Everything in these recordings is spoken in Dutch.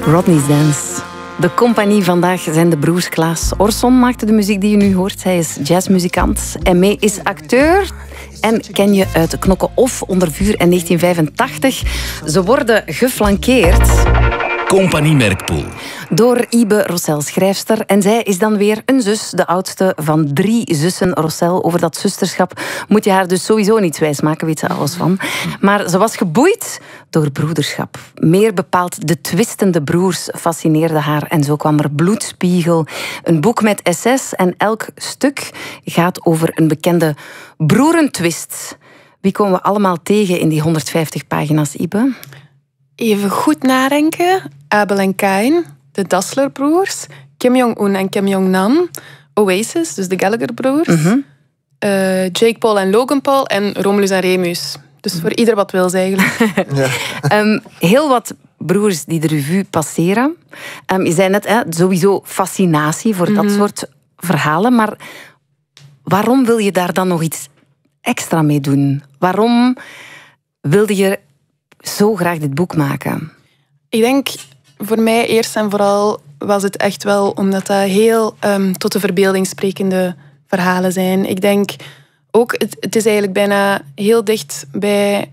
Rodney's Dance. De compagnie vandaag zijn de broers Klaas. Orson maakte de muziek die je nu hoort. Hij is jazzmuzikant. En May is acteur. En ken je uit Knokken of Onder vuur in 1985. Ze worden geflankeerd... Compagnie Merkpoel. Door Ibe Rossel, schrijfster. En zij is dan weer een zus, de oudste van 3 zussen. Rossel, over dat zusterschap moet je haar dus sowieso niets wijsmaken, weet ze alles van. Maar ze was geboeid door broederschap. Meer bepaald de twistende broers fascineerde haar. En zo kwam er Bloedspiegel, een boek met essays. En elk stuk gaat over een bekende broerentwist. Wie komen we allemaal tegen in die 150 pagina's, Ibe? Even goed nadenken. Abel en Kain, de Dassler-broers, Kim Jong-un en Kim Jong-nam, Oasis, dus de Gallagher-broers, Jake Paul en Logan Paul en Romulus en Remus. Dus voor ieder wat wil, eigenlijk. Ja. Heel wat broers die de revue passeren. Je zei net, sowieso fascinatie voor dat soort verhalen. Maar waarom wil je daar dan nog iets extra mee doen? Waarom wilde je zo graag dit boek maken? Ik denk, voor mij eerst en vooral was het echt wel omdat dat heel tot de verbeelding sprekende verhalen zijn. Ik denk ook, het is eigenlijk bijna heel dicht bij...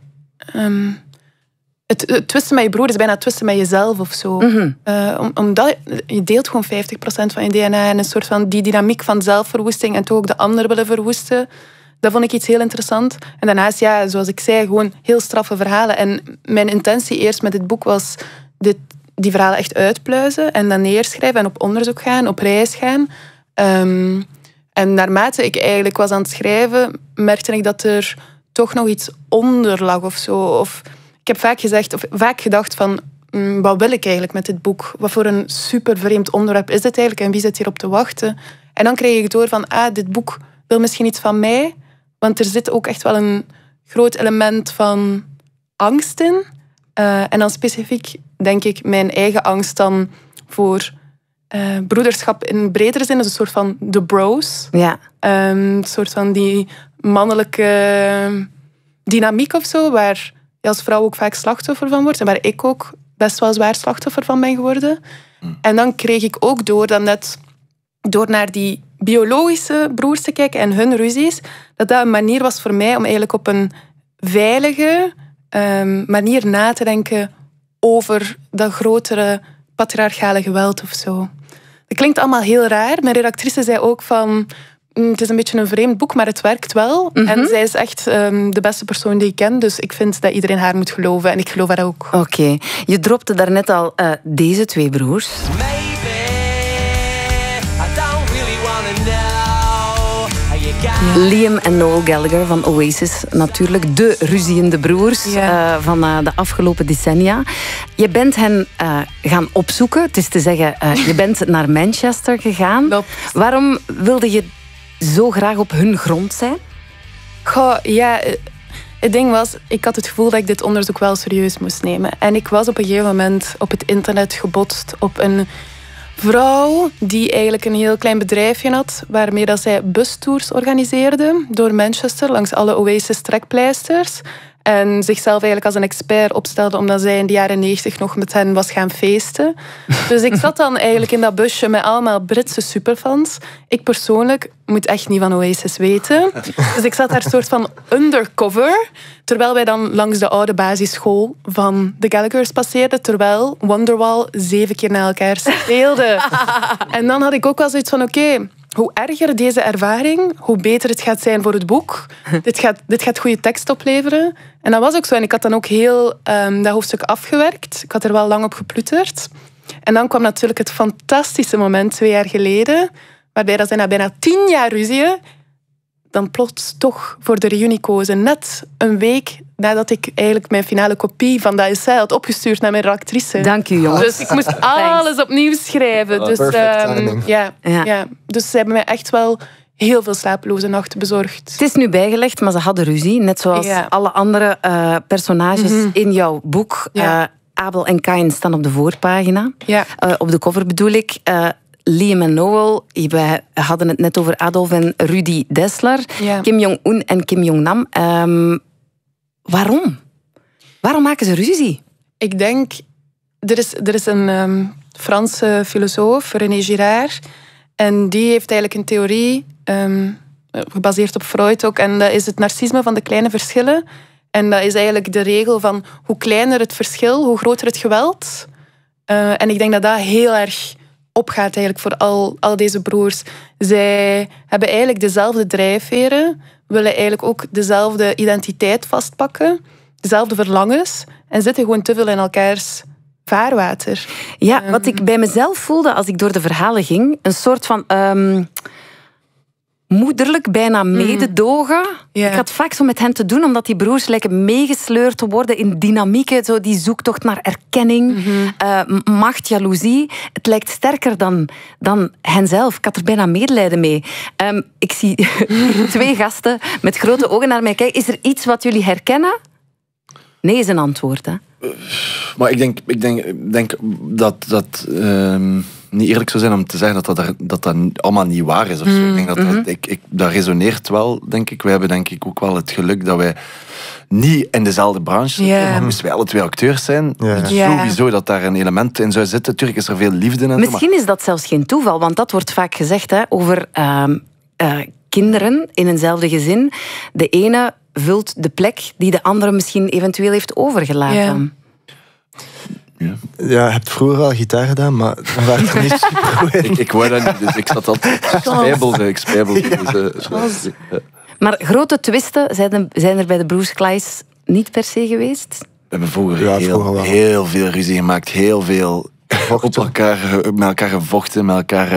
Het twisten met je broer is bijna het twisten met jezelf of zo. Omdat je deelt gewoon 50% van je DNA en een soort van die dynamiek van zelfverwoesting en toch ook de ander willen verwoesten. Dat vond ik iets heel interessant. En daarnaast, ja, zoals ik zei, gewoon heel straffe verhalen. En mijn intentie eerst met dit boek was die verhalen echt uitpluizen en dan neerschrijven en op onderzoek gaan, op reis gaan. En naarmate ik eigenlijk was aan het schrijven, merkte ik dat er toch nog iets onder lag of zo. Of ik heb vaak gedacht van, wat wil ik eigenlijk met dit boek? Wat voor een super vreemd onderwerp is dit eigenlijk en wie zit hierop te wachten? En dan kreeg ik door van, dit boek wil misschien iets van mij. Want er zit ook echt wel een groot element van angst in. En dan specifiek, denk ik, mijn eigen angst dan voor broederschap in bredere zin. Dus een soort van de bros. Ja. Een soort van die mannelijke dynamiek of zo, waar je als vrouw ook vaak slachtoffer van wordt. En waar ik ook best wel zwaar slachtoffer van ben geworden. En dan kreeg ik ook door naar die biologische broers te kijken en hun ruzies, dat een manier was voor mij om eigenlijk op een veilige manier na te denken over dat grotere patriarchale geweld of zo. Dat klinkt allemaal heel raar. Mijn redactrice zei ook van, het is een beetje een vreemd boek, maar het werkt wel. En zij is echt de beste persoon die ik ken, dus ik vind dat iedereen haar moet geloven en ik geloof haar ook. Oké. Je dropte daarnet al deze 2 broers. Liam en Noel Gallagher van Oasis. Natuurlijk de ruziende broers van de afgelopen decennia. Je bent hen gaan opzoeken. Het is te zeggen, je bent naar Manchester gegaan. Waarom wilde je zo graag op hun grond zijn? Goh, ja, het ding was, ik had het gevoel dat ik dit onderzoek wel serieus moest nemen. En ik was op een gegeven moment op het internet gebotst op een vrouw die eigenlijk een heel klein bedrijfje had, waarmee dat zij bustours organiseerde door Manchester langs alle Oasis trekpleisters. En zichzelf eigenlijk als een expert opstelde omdat zij in de jaren 90 nog met hen was gaan feesten. Dus ik zat dan eigenlijk in dat busje met allemaal Britse superfans. Ik persoonlijk moet echt niet van Oasis weten. Dus ik zat daar soort van undercover. Terwijl wij dan langs de oude basisschool van de Gallaghers passeerden. Terwijl Wonderwall 7 keer na elkaar speelde. En dan had ik ook wel zoiets van, oké, hoe erger deze ervaring, hoe beter het gaat zijn voor het boek. Dit gaat goede tekst opleveren. En dat was ook zo. En ik had dan ook heel dat hoofdstuk afgewerkt. Ik had er wel lang op geploeterd. En dan kwam natuurlijk het fantastische moment 2 jaar geleden, waarbij dat zij na bijna 10 jaar ruzie dan plots toch voor de reunie kozen. Net een week nadat ik eigenlijk mijn finale kopie van dat essay had opgestuurd naar mijn redactrice. Dank u, jongens. Dus ik moest alles opnieuw schrijven. Dus, dus ze hebben mij echt wel heel veel slapeloze nachten bezorgd. Het is nu bijgelegd, maar ze hadden ruzie. Net zoals alle andere personages in jouw boek. Abel en Kain staan op de voorpagina. Op de cover bedoel ik. Liam en Noel, we hadden het net over Adolf en Rudy Dassler. Kim Jong-un en Kim Jong-nam. Waarom? Waarom maken ze ruzie? Ik denk er is een Franse filosoof, René Girard. En die heeft eigenlijk een theorie, gebaseerd op Freud ook. En dat is het narcisme van de kleine verschillen. En dat is eigenlijk de regel van hoe kleiner het verschil, hoe groter het geweld. En ik denk dat dat heel erg opgaat eigenlijk voor al deze broers. Zij hebben eigenlijk dezelfde drijfveren, willen eigenlijk ook dezelfde identiteit vastpakken, dezelfde verlangens en zitten gewoon te veel in elkaars vaarwater. Ja, wat ik bij mezelf voelde als ik door de verhalen ging, een soort van moederlijk, bijna mededogen. Ja. Ik had vaak zo met hen te doen, omdat die broers lijken meegesleurd te worden in dynamieken, zo die zoektocht naar erkenning, macht, jaloezie. Het lijkt sterker dan henzelf. Ik had er bijna medelijden mee. Ik zie 2 gasten met grote ogen naar mij kijken. Is er iets wat jullie herkennen? Nee is een antwoord, hè? Maar ik denk dat niet eerlijk zou zijn om te zeggen dat allemaal niet waar is. Of zo. Ik denk dat resoneert wel, denk ik. We hebben denk ik ook wel het geluk dat wij niet in dezelfde branche zitten. Maar moesten wij alle 2 acteurs zijn, sowieso dat daar een element in zou zitten. Tuurlijk is er veel liefde in. Misschien is dat zelfs geen toeval, want dat wordt vaak gezegd over kinderen in eenzelfde gezin. De ene vult de plek die de andere misschien eventueel heeft overgelaten. Ja, je hebt vroeger al gitaar gedaan, maar dan werd er niet super goed in. Ik wou dat niet, dus ik zat altijd spijbelde. Dus, Maar grote twisten zijn er bij de Broers Clays niet per se geweest? We hebben vroeger heel veel ruzie gemaakt, heel veel met elkaar gevochten, met elkaar...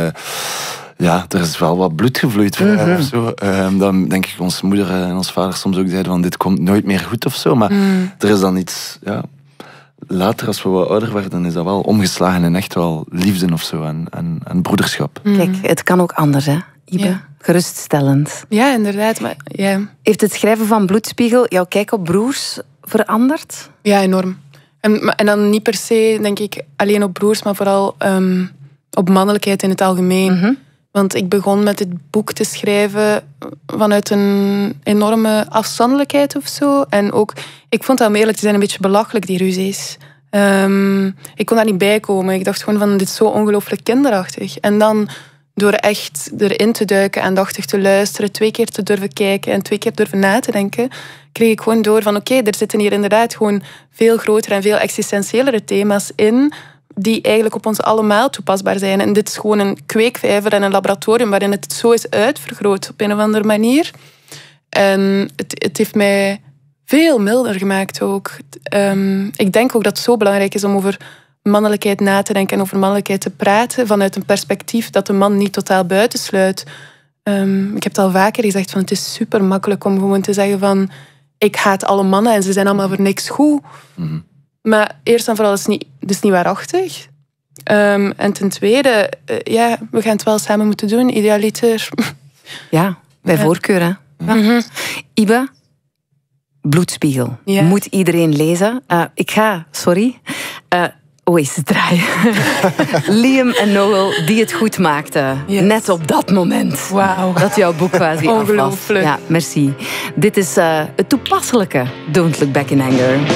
er is wel wat bloed gevloeid. Of zo. Dan denk ik onze moeder en ons vader soms ook zeiden van dit komt nooit meer goed of zo. Maar er is dan iets... Ja, later, als we wat ouder werden, is dat wel omgeslagen in echt wel liefde of zo en broederschap. Kijk, het kan ook anders, hè, Ibe? Ja. Geruststellend. Ja, inderdaad. Maar, Heeft het schrijven van Bloedspiegel jouw kijk op broers veranderd? Ja, enorm. En dan niet per se, denk ik, alleen op broers, maar vooral op mannelijkheid in het algemeen. Want ik begon met dit boek te schrijven vanuit een enorme afstandelijkheid of zo. En ook, ik vond dat om eerlijk te zijn een beetje belachelijk, die ruzies. Ik kon daar niet bij komen. Ik dacht gewoon van, dit is zo ongelooflijk kinderachtig. En dan, door echt erin te duiken, aandachtig te luisteren, 2 keer te durven kijken en 2 keer durven na te denken, kreeg ik gewoon door van, oké, er zitten hier inderdaad gewoon veel grotere en veel existentiëlere thema's in, die eigenlijk op ons allemaal toepasbaar zijn. En dit is gewoon een kweekvijver en een laboratorium waarin het zo is uitvergroot op een of andere manier. En het heeft mij veel milder gemaakt ook. Ik denk ook dat het zo belangrijk is om over mannelijkheid na te denken en over mannelijkheid te praten vanuit een perspectief dat de man niet totaal buitensluit. Ik heb het al vaker gezegd, van het is super makkelijk om gewoon te zeggen van ik haat alle mannen en ze zijn allemaal voor niks goed. Maar eerst en vooral is het niet waarachtig. En ten tweede, we gaan het wel samen moeten doen, idealiter. Ja, bij voorkeur, hè. Ibe, Bloedspiegel. Moet iedereen lezen. Ik ga, eens draaien. Liam en Noel, die het goed maakten. Yes. Net op dat moment. Wauw. Dat jouw boek quasi af was. Ongelooflijk. Ja, merci. Dit is het toepasselijke Don't Look Back in Anger.